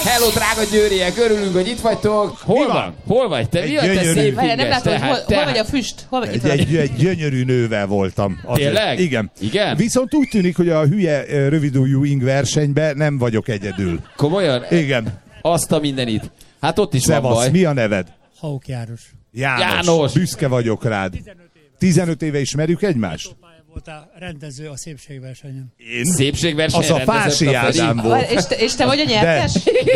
Hello, drága győriek, örülünk, hogy itt vagytok. Hol van? Hol vagy? Te mi vagy, te szép nem inges? látom, hol vagy a füst? Egy gyönyörű nővel voltam. Azért. Tényleg? Igen. Viszont úgy tűnik, hogy a hülye rövidújú ing versenyben nem vagyok egyedül. Komolyan? Igen. Azt a mindenit. Hát ott is van baj. Mi a neved? Hauk János. János. Büszke vagyok rád. 15 éve ismerjük egymást? Volt a rendező a szépségversenyen. Én? Szépségversenyen az a Fási Ádám volt. És te vagy a nyertes?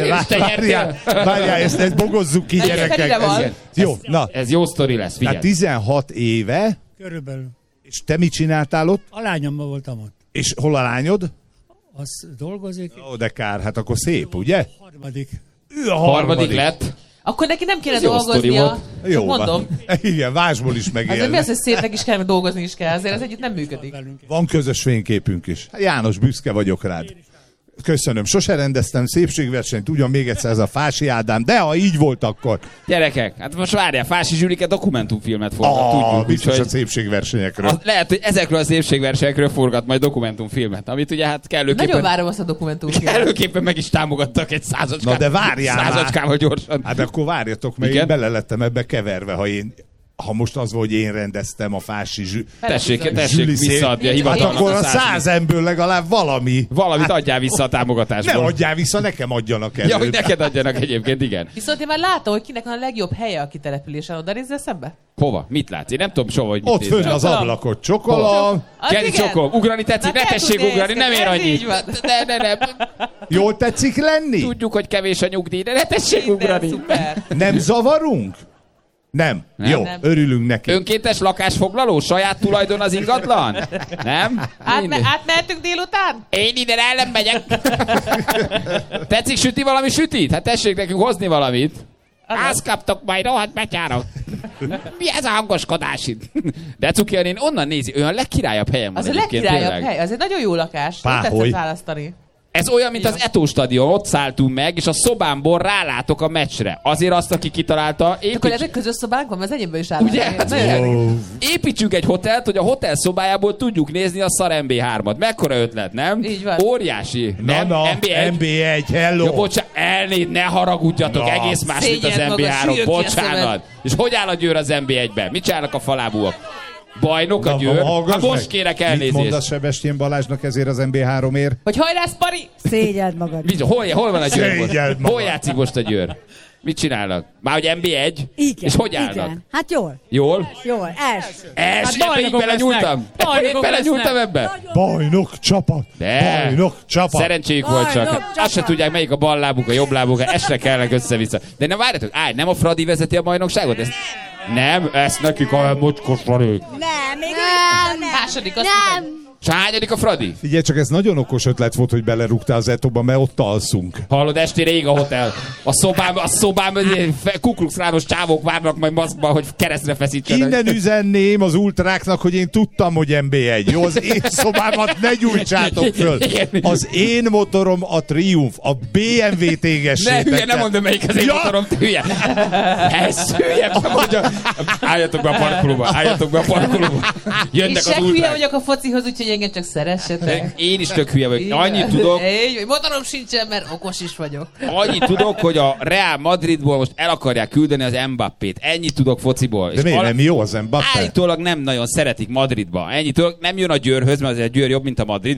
Várjál, ezt bogozzuk ki, gyerekek. Jó, na. Ez jó sztori lesz, figyelj. 16 éve. Körülbelül. És te mit csináltál ott? A lányommal voltam ott. És hol a lányod? Az dolgozik. Ó, de kár, hát akkor szép, ugye? Harmadik. Ő a harmadik lett. Akkor neki nem kéne dolgoznia. Jó, mondom. Igen, vásból is megélni. Azért mi az, hogy szépnek is kell, meg dolgozni is kell, azért ez együtt nem működik. Van közös fényképünk is. János, büszke vagyok rád. Köszönöm. Sose rendeztem szépségversenyt, ugyan még egyszer ez a Fási Ádám, de ha így volt, akkor... Gyerekek, hát most várjál, Fási Zsülike dokumentumfilmet forgat, tudjuk. Biztos a szépségversenyekről. Lehet, hogy ezekről a szépségversenyekről forgat majd dokumentumfilmet, amit ugye hát kellőképpen... Nagyon várom azt a dokumentumfilmet. Kellőképpen meg is támogattak egy százacskával. Na de várjál már. Százacskával gyorsan. Hát akkor várjatok, mert én bele lettem ebbe keverve, ha most az volt, hogy én rendeztem a Fási Tessék visszaadni a hivatalnak. Hát akkor a 100 emből legalább valami. Valamit adjál vissza a támogatásból. Ne adjál vissza, nekem adjanak előtt. Ja, hogy neked adjanak egyébként, igen. Viszont én már látom, hogy kinek van a legjobb helye a kitelepülésen. Oda nézzel szembe? Hova? Mit látsz? Én nem tudom soha, hogy mit ott fönn az ablakot, csokolom. Kenny csokolom. Ugrani tetszik? Ne tessék ugrani, nem ér annyit. Ne. Jól tetszik lenni? Tudjuk, hogy kevés a nyugdíj, de ne tessék ugrani. Nem zavarunk? Nem. Jó, nem. Örülünk neki. Önkéntes lakásfoglaló? Saját tulajdon az ingatlan? Nem? Átmehetünk délután? Én ide ellen megyek. Tetszik süti valami sütit? Hát tessék nekünk hozni valamit. Azt kaptok majd, rohadt betyárok. Mi ez a hangoskodás itt? De cuki, én onnan nézi, olyan legkirályabb helyem van. Az a legkirályabb hely, az egy nagyon jó lakás. Nem tetszett választani. Ez olyan, mint az Eto stadion, ott szálltunk meg, és a szobámból rálátok a meccsre. Azért azt, aki kitalálta... Akkor ezek közös szobánk van, az enyémben is állnak. Ugye? Hát, építsünk egy hotelt, hogy a hotel szobájából tudjuk nézni a szar MB3-at. Mekkora ötlet, nem? Így van. Óriási. Nem, MB1, hello. Ja, bocsánat, ne haragudjatok, egész más, mint az MB3. Bocsánat. És hogy áll a Győr az MB1-ben? Mit csinálnak a falábúak? Bajnok a Győr? Hát most kérek elnézést. Mit mondasz Sebestyén Balázsnak ezért az MB3-ért? Hogy hajrász, Pari! Szégyeld magad. Hol van a Győr? Szégyeld magad. Hol játszik most a Győr? Mit csinálnak? Már hogy MB1? Igen. És hogy állnak? Igen. Hát jól. Jól? Jól. Hát belenyúltam? Én belenyúltam ebbe? Bajnok csapat. Bajnok csapat. Szerencséjük volt csak. Azt se tudják, melyik a bal lábuk, a jobb lábuk. Esre kellnek össze-vissza. De ne várjatok, nem a Fradi vezeti a bajnokságot? Nem, ezt nekik a mocskos Fradi. Nem, még nem. Második, azt nem. És hányadik a Fradi? Figyelj, csak ez nagyon okos ötlet volt, hogy belerúgtál az Etóba, mert ott alszunk. Hallod, estére ég a hotel. A szobám Kuklux Rános csávók várnak majd maszkban, hogy keresztre feszítsenek. Innen üzenném az ultráknak, hogy én tudtam, hogy MB1. Jó, az én szobámat ne gyújtsátok föl. Az én motorom a Triumph, a BMW tégessétek. Ne, hülye, nem mondom, melyik az én motorom, hülye. Ez hülye. Álljatok be a parkolóba. Jönnek az ultrák. Hülye vagyok a focihoz, úgyhogy engem csak szeressetek. Én is tök hülye vagyok. Annyit tudok... Motorom sincsen, mert okos is vagyok. Annyit tudok, hogy a Real Madridból most el akarják küldeni az Mbappét. Ennyit tudok fociból. De miért nem jó az Mbappé? Állítólag nem nagyon szeretik Madridba. Ennyit tudok, nem jön a Győrhöz, mert azért a Győr jobb, mint a Madrid.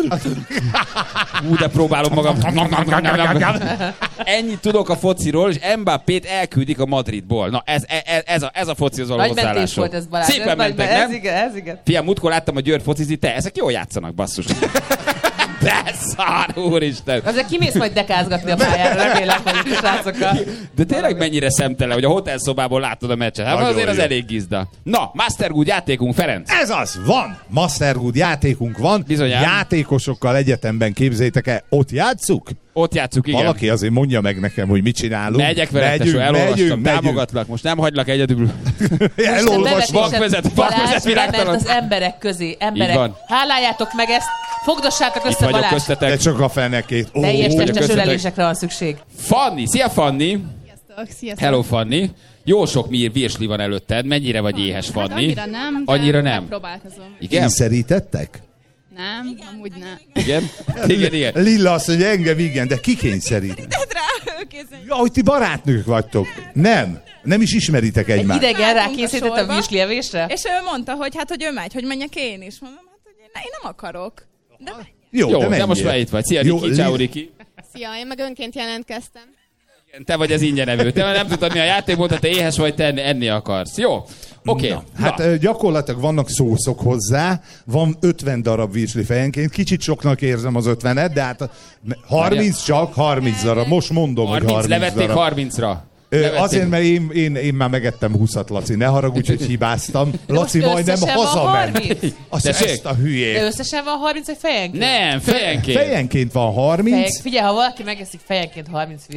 De próbálom magam. Ennyit tudok a fociról, és Mbappét elküldik a Madridból. Na, ez a focihoz való hozzáállások. Szépen mentek, nem? Ez igen. Fiam, múltkor láttam a Győr focizni, te, ezek jól játszanak, basszus. De szar, úristen. Azért kimész majd dekázgatni a pályára, remélem, hogy a srácokkal. De tényleg mennyire szemtelen, hogy a hotelszobából látod a meccset. Hát azért az elég gizda. Na, Mastergood játékunk, Ferenc. Ez az, van. Mastergood játékunk van. Bizonyám. Játékosokkal egyetemben, képzeljétek el, ott játsszuk? Ott játsszuk, igen. Valaki azért mondja meg nekem, hogy mit csinálunk. Megyek vele, tesó, elolvastam, támogatlak. Most nem hagylak egyedül. Elolvas. Vakvezet virágtalan. Az emberek közé. Emberek, háláljátok meg ezt. Fogdossátok össze Balázs. De csak a fenekét. Teljes testes ölelésekre van szükség. Fanni, szia Fanni. Sziasztok. Hello Fanni. Jó sok virsli van előtted. Mennyire vagy éhes, Fanni? Hát annyira nem. Próbálkozom. Igen? Kényszerítettek? Nem, amúgy nem. Igen? Igen. Lilla azt, hogy engem igen, de ki kényszerít? Ja, hogy ti barátnők vagytok. Nem is ismeritek Egy egymást. idegen rá készített a virslievésre? És ő mondta, hogy hát, hogy ő megy, hogy menjek én is. Mondom, hát, hogy én nem akarok. De Jó, Jó, de menjél. most már itt vagy. Szia, Jó, Riki, ciao, Riki. Szia, én meg önként jelentkeztem. Te vagy az ingyenevő. Te nem tudod, mi a játékmód, te éhes vagy, te enni akarsz. Jó? Oké. Na, hát gyakorlatilag vannak szószok hozzá, van 50 darab virsli fejenként, kicsit soknak érzem az 50-et, de hát 30 csak, 30 darab, most mondom, hogy 30 levették darab. 30-ra. Azért, mert én már megettem 20-at, Laci, ne haragudj, hogy hibáztam. Laci most majdnem összesen van hazament. 30? Ezt a hülyét. De összesen van 30, vagy fejenként? Nem, fejenként. Fejenként van 30. Figyelj, ha valaki megeszik fejenként 30